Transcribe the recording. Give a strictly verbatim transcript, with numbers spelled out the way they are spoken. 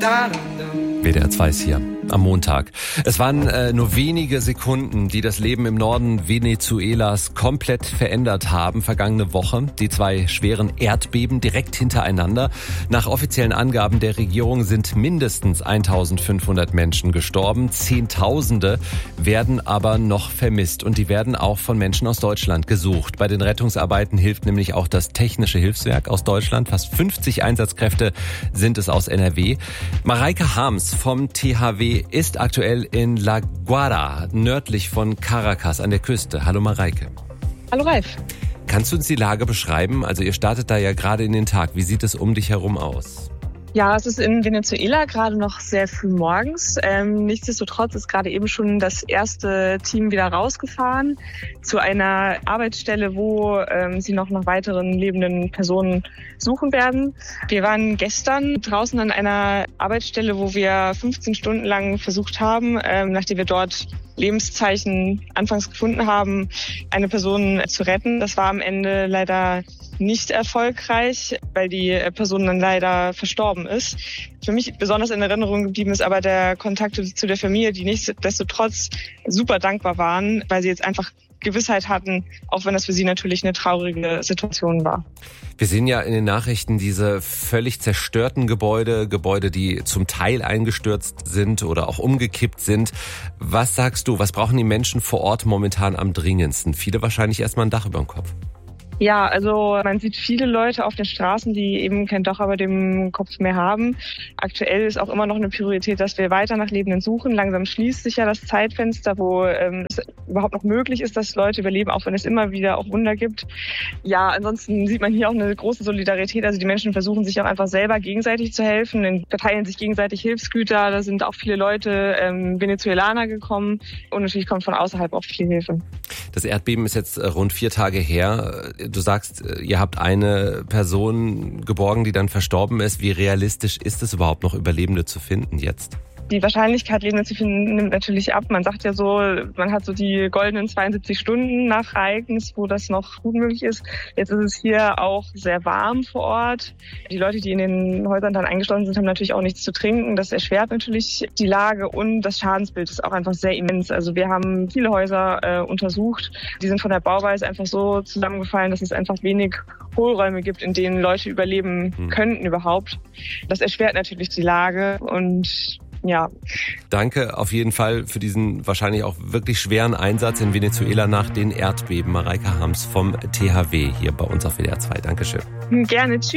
W D R zwei ist hier am Montag. Es waren äh, nur wenige Sekunden, die das Leben im Norden Venezuelas komplett verändert haben. Vergangene Woche die zwei schweren Erdbeben direkt hintereinander. Nach offiziellen Angaben der Regierung sind mindestens eintausendfünfhundert Menschen gestorben. Zehntausende werden aber noch vermisst und die werden auch von Menschen aus Deutschland gesucht. Bei den Rettungsarbeiten hilft nämlich auch das Technische Hilfswerk aus Deutschland. Fast fünfzig Einsatzkräfte sind es aus N R W. Mareike Harms vom T H W ist aktuell in La Guaira, nördlich von Caracas an der Küste. Hallo Mareike. Hallo Ralf. Kannst du uns die Lage beschreiben? Also ihr startet da ja gerade in den Tag. Wie sieht es um dich herum aus? Ja, es ist in Venezuela gerade noch sehr früh morgens. Ähm, nichtsdestotrotz ist gerade eben schon das erste Team wieder rausgefahren zu einer Arbeitsstelle, wo ähm, sie noch nach weiteren lebenden Personen suchen werden. Wir waren gestern draußen an einer Arbeitsstelle, wo wir fünfzehn Stunden lang versucht haben, ähm, nachdem wir dort Lebenszeichen anfangs gefunden haben, eine Person zu retten. Das war am Ende leider nicht erfolgreich, weil die Person dann leider verstorben ist. Für mich besonders in Erinnerung geblieben ist aber der Kontakt zu der Familie, die nichtsdestotrotz super dankbar waren, weil sie jetzt einfach Gewissheit hatten, auch wenn das für sie natürlich eine traurige Situation war. Wir sehen ja in den Nachrichten diese völlig zerstörten Gebäude, Gebäude, die zum Teil eingestürzt sind oder auch umgekippt sind. Was sagst du, was brauchen die Menschen vor Ort momentan am dringendsten? Viele wahrscheinlich erstmal ein Dach über dem Kopf. Ja, also man sieht viele Leute auf den Straßen, die eben kein Dach über dem Kopf mehr haben. Aktuell ist auch immer noch eine Priorität, dass wir weiter nach Lebenden suchen. Langsam schließt sich ja das Zeitfenster, wo ähm, es überhaupt noch möglich ist, dass Leute überleben, auch wenn es immer wieder auch Wunder gibt. Ja, ansonsten sieht man hier auch eine große Solidarität. Also die Menschen versuchen sich auch einfach selber gegenseitig zu helfen, verteilen sich gegenseitig Hilfsgüter. Da sind auch viele Leute, ähm, Venezuelaner gekommen und natürlich kommt von außerhalb auch viel Hilfe. Das Erdbeben ist jetzt rund vier Tage her. Du sagst, ihr habt eine Person geborgen, die dann verstorben ist. Wie realistisch ist es überhaupt noch, Überlebende zu finden jetzt? Die Wahrscheinlichkeit, Lebende zu finden, nimmt natürlich ab. Man sagt ja so, man hat so die goldenen zweiundsiebzig Stunden nach Ereignis, wo das noch gut möglich ist. Jetzt ist es hier auch sehr warm vor Ort. Die Leute, die in den Häusern dann eingeschlossen sind, haben natürlich auch nichts zu trinken. Das erschwert natürlich die Lage und das Schadensbild ist auch einfach sehr immens. Also wir haben viele Häuser äh, untersucht. Die sind von der Bauweise einfach so zusammengefallen, dass es einfach wenig Hohlräume gibt, in denen Leute überleben hm. könnten überhaupt. Das erschwert natürlich die Lage und ja. Danke auf jeden Fall für diesen wahrscheinlich auch wirklich schweren Einsatz in Venezuela nach den Erdbeben. Mareike Harms vom T H W hier bei uns auf W D R zwei. Dankeschön. Gerne. Tschüss.